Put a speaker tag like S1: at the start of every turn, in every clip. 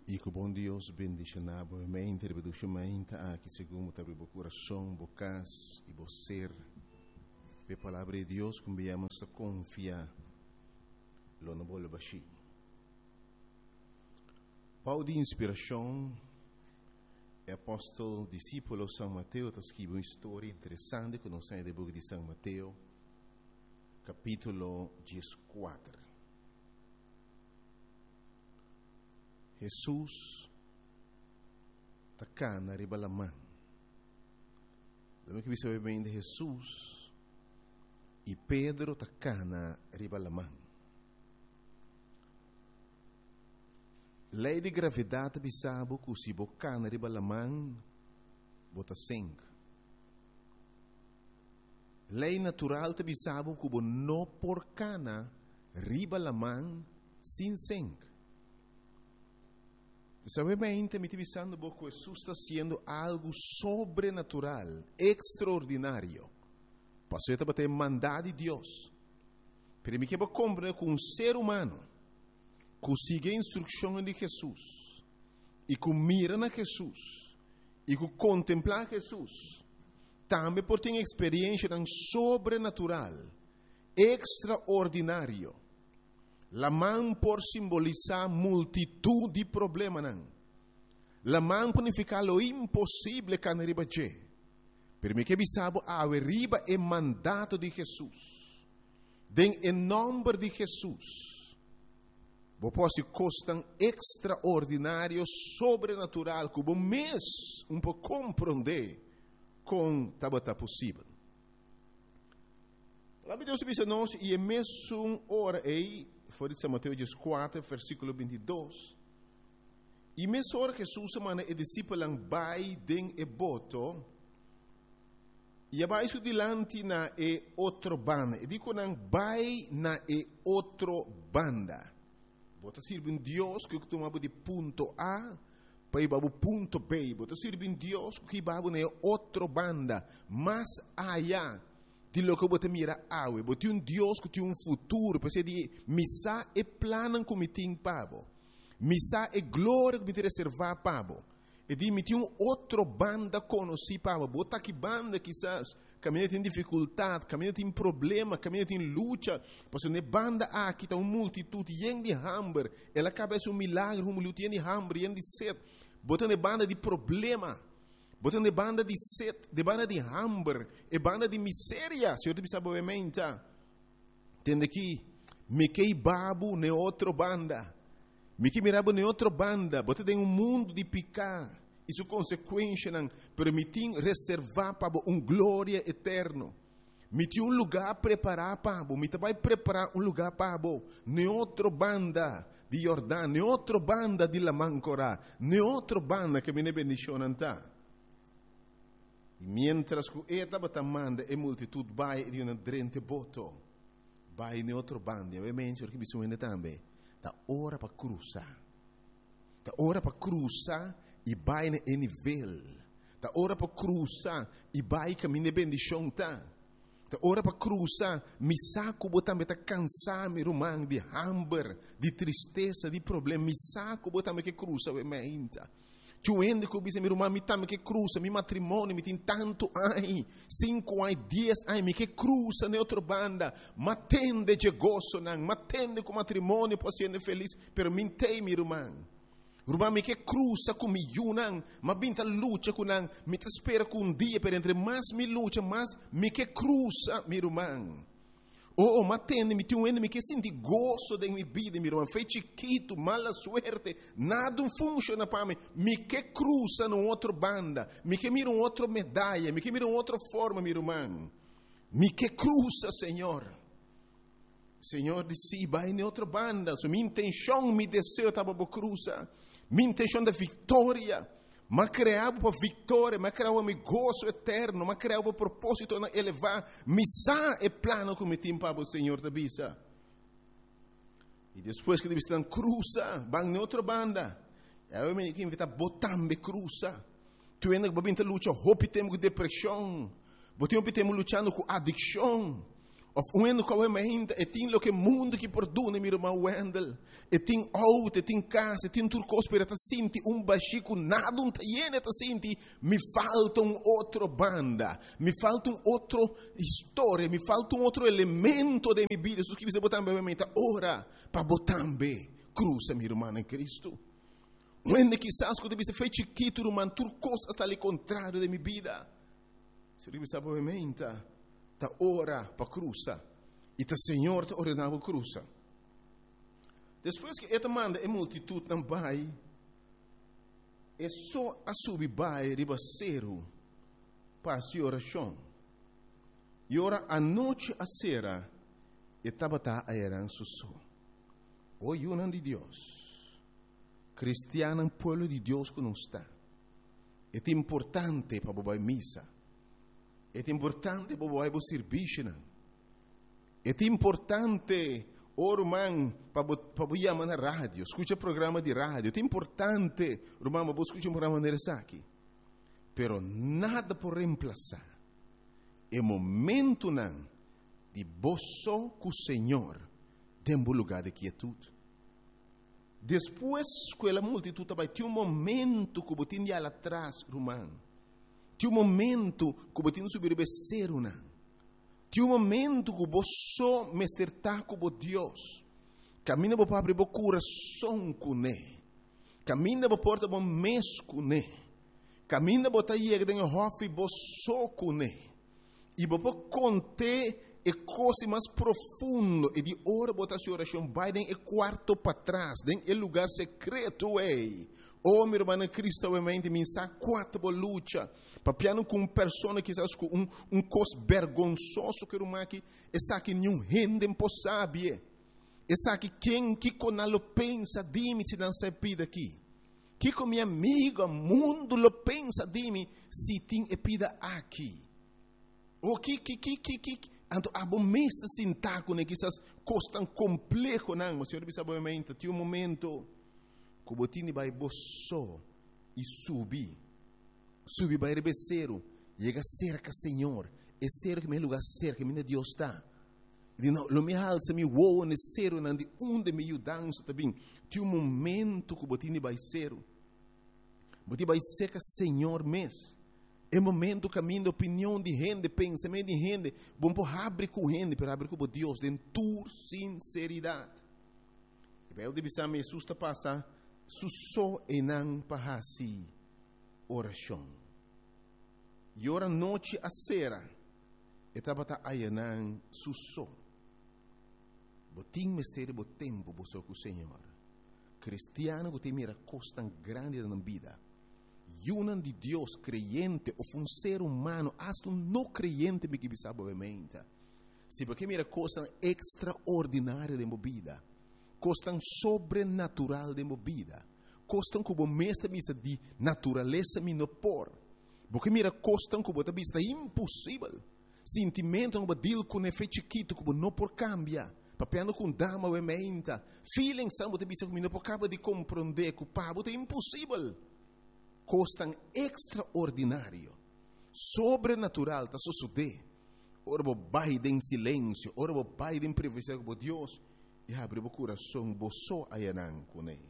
S1: E que o bom Deus bendicionar a mente, reproduzimente aqui segundo o coração, bocas e o ser. A palavra de Deus que viemos a confiar, lo não vou baixar. Paulo de inspiração, é apóstolo, discípulo de São Mateus, está escrevendo uma história interessante que nós temos do livro de São Mateus, capítulo 14. Jesus está cá na ribalamã. Lembra que você vai bem de Jesus e Pedro está cá na ribalamã. Lei de gravidade bisabo que se boca na ribalamã bota sangue. Lei natural te bisabo que bo no porcana ribalamã sem sangue. Sabemente, me pensando que Jesus está sendo algo sobrenatural, extraordinário. Passou a ter mandado de Deus. Mas me quero compreender que um ser humano que sigue a instrução de Jesus e que mira na Jesus e que contempla Jesus, também pode ter uma experiência tão sobrenatural, extraordinário. La mão por simbolizar multitud de problemas. La mão por significar lo impossível que não arriba a Pero me que bisabo a arriba é mandato de Jesus. Em nome de Jesus. Vos posso costar extraordinário, sobrenatural, que vos mesmo um pouco compreender com tabata possível. A palavra de Deus diz a nós, e é mesmo hora aí, foi de São Mateus 4, versículo 22. E mesmo hora que Jesus manda e discípulo vai den e boto, e vai su dilante na e outro banda. E dico nang vai na e outro banda. Bota sirve um Deus que tomava de ponto A para ir para o ponto B. Bota sirve um Deus que vai na outro banda, mais allá de lo que você mira awe, você tem um Deus que tem um futuro, para de missa e plano que me tem pabo, missa e glória que me tem reservar pabo, e de me tem um outro banda conheci pabo, bota que banda quizás caminha tem dificuldade, caminha tem problema, caminha tem luta, porque ne banda aqui está uma multitud yen de hambre, ela cabeça um milagre, uma luta yen de hambre, yen de sede, bota ne banda de problema. Botando de banda de sede, de banda de hambre, e banda de miséria. Se eu te pensava obviamente, tende que me que babu ne outro banda, me que mirabo ne outro banda, bote tem um mundo de picar, isso consequência não permitir reservar para glória eterno. Me tinha um lugar preparar para me vai preparar um lugar para ne outro banda de Jordão, ne outro banda de la Mancora, ne outro banda que me ne bendicionanta. E mientras que esta batamanda e multitud vai de uma drente boto, vai em outro bando, e ovviamente perché bisogna também, da ora para cruzar, e vai em nível, da ora para cruzar, e vai caminhar bendição tá, da ora para cruzar, mi saco botambe tá cansar me rumang de hambre, de tristeza, de problema, mi saco botambe que cruza ovviamente. Tuende que eu disse, meu irmão, me tame que cruza, meu matrimônio, me tem tanto ai, 5 ai, 10 ai, me que cruza na outra banda, matende de gozo, não, matende com matrimônio, posso ser feliz, pero me tem, meu irmão. Irmão, me que cruza com mi não, mas binta luta com não, me te espera com um dia, pero entre mais me luta, mais me que cruza, meu irmão. Oh, matende, me tem me que senti gozo da minha vida, meu irmão. Foi chiquito, mala suerte, nada funciona para mim. Me que cruza no outro banda, me que mira outra medalha, me que mira outra forma, meu irmão. Me que cruza, Senhor. Senhor disse, vai em outra banda. So, minha intenção, meu desejo estava para cruzar. Minha intenção da vitória. Mas criava para vitória, mas criava para gozo eterno, mas criava para propósito de elevar. Missa é plano que me tem para o Senhor da bisa. E depois que ele está cruza, vai em outra banda. Eu me que invita botambe cruza. Tu ainda que babinta luta, hope temos com depressão. Botambe temos lutando com adicção. Of wendo com a mente, e tem lo que mundo que perdona, meu irmão Wendel. E tem auto, e tem casa, e tem tudo coisa para sentir baxico, nada tiene ta sentir. Me falta outra banda, me falta outra história, me falta outro elemento de minha vida. Jesus que você botar na mente, ora para botar bem cruz, meu irmão em Cristo. Wende quizás quando você fez chiquito, irmão, tudo coisa está ali contrário de minha vida. Se você sabe a mente, ta ora para cruza e ta Senhor ta ordenava cruza. Depois que esta manda a multitud não vai, é só a subir vai ribaceiro para a oração. E ora a noite a sera e tabata a eran susso. O yunan de Deus, cristiano pueblo de Deus que não está. É importante para bobar missa. É importante para bobar serviço. É importante, irmão, para chamar na rádio, escuta programa de rádio. É importante, irmão, para escutar um programa de aqui. Pero nada por reemplazar. É momento não de boço com o Senhor dentro do lugar de quietude. Depois que a multitud vai ter momento que você tem lá atrás, irmão. Tem momento que você tem que subir becer, não. Tem momento que você me acertar com Deus. Camina para abrir o coração com Ele. Camina para porta o mês com Ele. Camina para ir dentro do hofe você com Ele. E para conter e coisa mais profundo e de hora botar sua oração vai em quarto para trás, em lugar secreto oh meu irmão Cristo obviamente me sabe quatro luta papiando com pessoa que sabe com cos vergonzoso que irmão que essa que nenhum gente impossível essa que quem que conalo pensa de mim se não se pida aqui que com minha amiga mundo lo pensa de mim se tem pida aqui o que então, a bomesta sintaco, né, que essas coisas tão complexas, não, o Senhor sabe obviamente, tem momento que o botini vai boçar e subir vai rebeceiro, chega cerca, Senhor, é cerca, meu lugar cerca, minha Deus está. Ele não, lo me alça, me voa, ne cero, não de onde me dança também. Tem momento que o botini vai ser, cerca, Senhor, mesmo. É momento caminho de opinião de gente, pensamento de gente. Bom por abrir com gente, para abrir com Deus, em tua sinceridade. E vai de bisam Jesus está passa, susso e não para assim oração. E ora noite a sera, e tabata ayanan susso. Botim mistério bo tempo bo com o Senhor. Cristiano que tem mira costa grande na vida. Yunan de Deus creyente ou um ser humano, hasta um não creyente me que sabe obviamente. Se porque mira coisa extraordinária de movida, coisa sobrenatural de movida, coisa como mestre misa de natureza me no por, porque mira coisa como a vista impossível, sentimento como deal com efeito chiquito como não por cambia, papiando com dama obviamente, feeling são a vista como não por acaba de compreender que o pabo é impossível. Coisa extraordinário, sobrenatural, está sucedendo. Ora, vai em silêncio, ora, vai em privacidade com Deus, e abre o coração, você aí não com ele.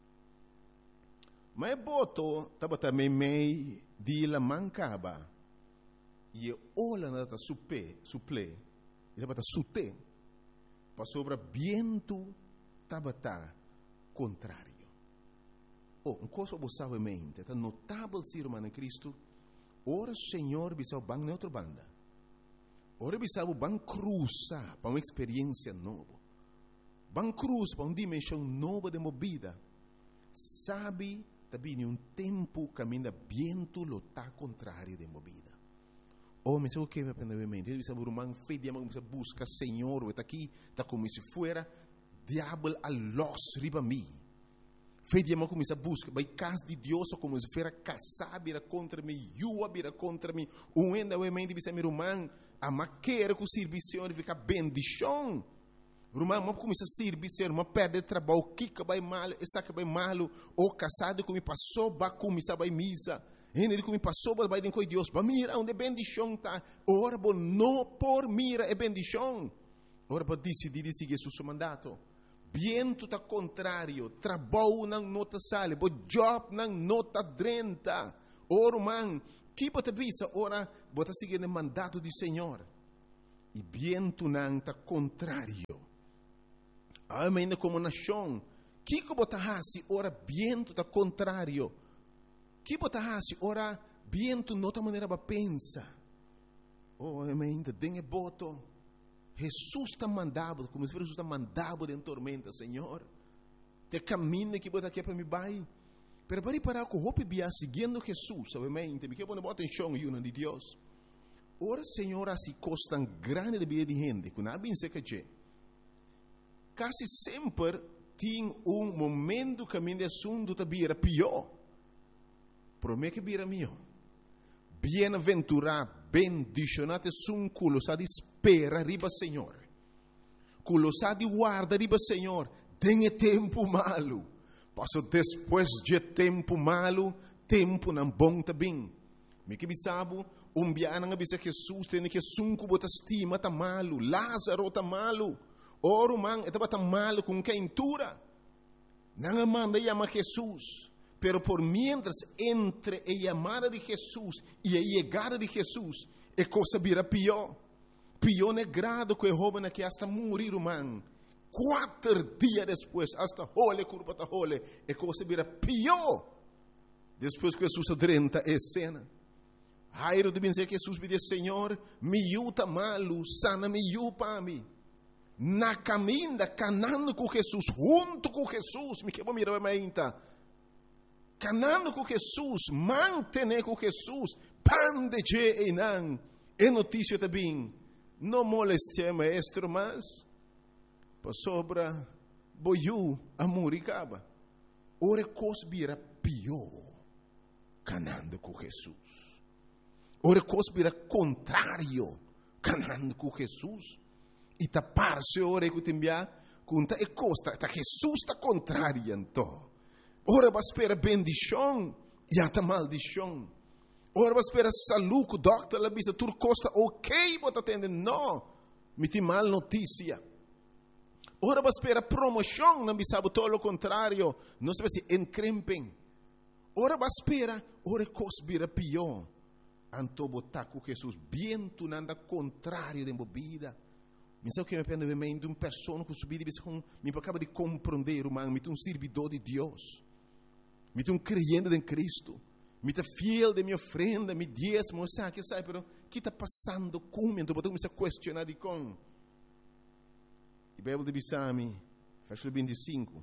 S1: Mas boto, estava também meio de la mancaba, e olha nada suple, e estava sute, para sobre viento, estava contrário. Um coisa você sabe mente, é notável ser irmão em Cristo. Ora, Senhor, bisau bang neutra banda. Ora, bisau bang cruza para uma experiência nova. Bang cruz para uma dimensão nova de movida. Sabe, também em tempo caminha viento lo tá contrário de movida. Oh, mas o que vai aprender mente? Ele bisau irmão fé de amor, busca Senhor, está aqui, está como se fuera diabo a los riba mim. Fé de amor começa a buscar, vai casa de Deus, como se fosse casar, vira contra mim, yua vira contra mim, ainda o mente bisa meu irmão, a maquera com o serviço, fica bendição. O irmão, mas começa a serviço, irmão, perde trabalho, kika vai mal, essa que vai mal, ou casado como passou, vai começar vai misa, Ele como passou para baixo com Deus, para mira onde bendição tá. Ora, não por mira é bendição. Ora, para decidir seguir seu mandato. Viento tá contrário, trabalho não nota sale, bo job não nota 30. Ora, man, que bota visa, ora, bota seguir o mandato do Senhor. E viento não tá contrário. Ainda como nação, que bota hasi, ora, viento tá contrário. Que bota hasi, ora, viento nota maneira para pensa. Oh, ainda tem boto. Jesus está mandado, como se Jesus está mandado em tormenta, Senhor. Te caminho que bota aqui para me vai. Pero para parar com o hope bia seguindo Jesus, obviamente, me quer pôr bota em chão e de Deus. Ora, Senhor, assim costam grande de vida de gente, que não bem se que quase sempre tem momento que a assunto está bira pior. Por mim que bira meu. Bem-aventurado, bendicionate sun culo sa di spera riba Senhor. Culo sa di guarda riba Senhor. Tem tempo malo. Passo depois de tempo malo, tempo não bom também. Me que bisabo, biana nga bisa Jesus tem que sunku bota estima tá malo, Lázaro tá malo. Oro man, etaba tá malo com quem tura. Não manda chama Jesus. Pero por mientras entre a llamada de Jesús y a llegada de Jesús, es cosa vira pior. Pior negrado que el joven que hasta morir, man. 4 días después, hasta jole, curva ta jole, es cosa vira pior. Después que Jesús adrenta escena. Jairo de dizer que Jesus me diz, Senhor, me yuta malo, sana me yupa a mim. Na caminda, canando com Jesus, junto com Jesus, me quebra mirar a mente. Canando com Jesus, mantener com Jesus, pan de je e não. É notícia também. Não moleste maestro, mas para sobra boiu a muricaba. Ora cosbira pior, canando com Jesus. Ora cosbira contrário, canando com Jesus. E tapar-se ora que tembia, conta e costa, tá Jesus está contrário então. Ora vai esperar bendição e até maldição. Ora vai esperar saúde, o doctor lá bisa tur costa ok, bota atender não, me tem mal notícia. Ora vai esperar promoção, não bisa todo o contrário, não se vai se encrempem. Ora vai esperar, ora cosbira pior. Anto botar com Jesus, bem tu nada contrário de bebida. Me sabe que me pende de uma pessoa que subir e me acaba de compreender, man, me um servidor de Deus. Me um creyente em Cristo, me fiel de minha ofrenda, me diezmo, sabe que sabe, pero que está passando comigo, então me se questionar de com. E Bíblia de Bissami, versículo 25.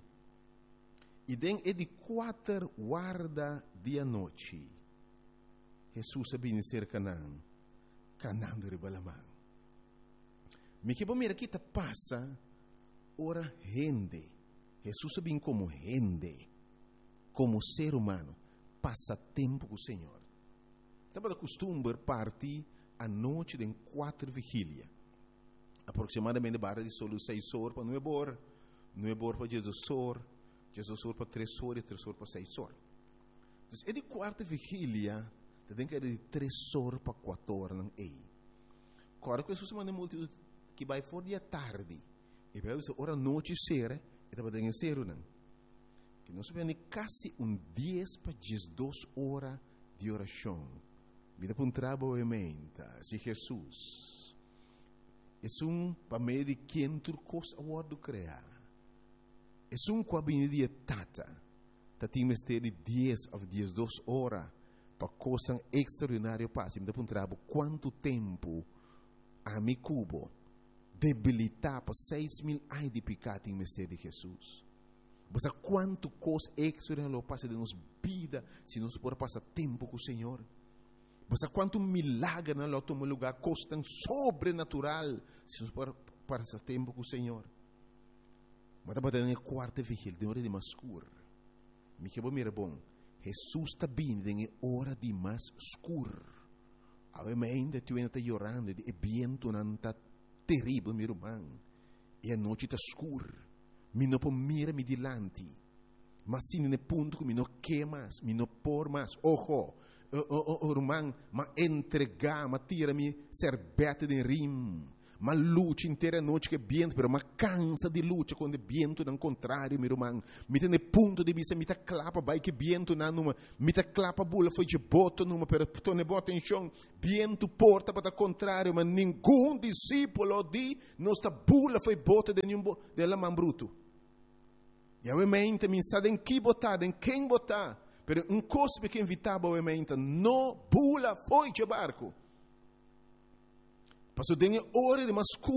S1: E den é de 4 guarda de noite. Jesus sabia ser Canaã, Canaã de Ribalamã. Me que bom mira que está passa, ora rende. Jesus sabia como rende. Como ser humano, passa tempo com o Senhor. Estava acostumado partir à noite de 4 vigília. Aproximadamente barra de solo 6 horas para 9 horas. 9 horas para 16 horas. 16 horas para 3 horas e 3 horas para 6 horas. Então, é de 4 vigília, tem que ir de 3 horas para 4 horas. Não é? Agora, que Jesus manda multidão que vai fora de tarde. E vai dizer, hora noite será, e estava dentro de ser, não? Que nós vemos quase 10 para 12 horas de oração. Vida para trabalho se Jesus é para meio de quem turcos a word criar. É cabine de tata. Tem mistério de 10 a 12 horas para coisa extraordinária passe. Vida para trabalho quanto tempo a mi cubo debilitar para 6.000 anos de pecado em mistério de Jesus. Mas quanto coisa extraordinária passa de nossa vida se nós podemos passar tempo com o Senhor. Mas quanto milagre não toma lugar, coisa tão sobrenatural se nós podemos passar tempo com o Senhor. Mas estava dando a 4ª vigília, de hora de mais escuro. Me que bom, Jesus está vindo em hora de mais escuro. Ainda tu ainda está chorando, e vento não está terrível, meu irmão. E a noite está escura. Me não pode mirar me dilante. Mas se no ponto que me não quer mais, me não por mais. Ojo, irmão, mas entregar, mas tira-me serbete de rim. Mas luta inteira noite que viento, mas cansa de luta quando viento não contrário, meu irmão. Me tem ponto de vista, me tá clapa, vai que viento não numa, me tá clapa bula foi de boto numa, pero tu ne bota em chão, viento porta para o contrário, mas nenhum discípulo de nossa bula foi bota de nenhum de la man bruto. E obviamente me sabe em que botar, em quem botar, pero um cospe que invitava obviamente, no bula foi de barco. Pastor, tem hora de masculino.